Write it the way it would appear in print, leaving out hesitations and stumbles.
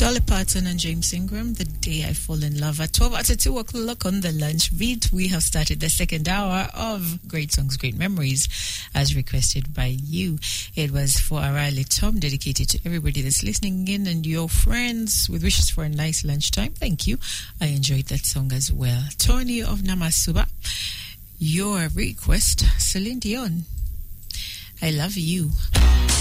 Dolly Parton and James Ingram, The Day I Fall in Love. At 12 after 2 o'clock on the lunch beat, we have started the second hour of Great Songs, Great Memories, as requested by you. It was for Arale Tom, dedicated to everybody that's listening in and your friends, with wishes for a nice lunchtime. Thank you. I enjoyed that song as well. Tony of Namasuba, your request, Celine Dion, I Love You.